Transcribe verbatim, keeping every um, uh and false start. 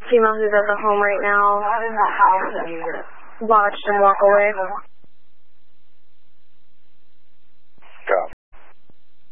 female who's at the home right now Not in the house anymore. watched him walk away.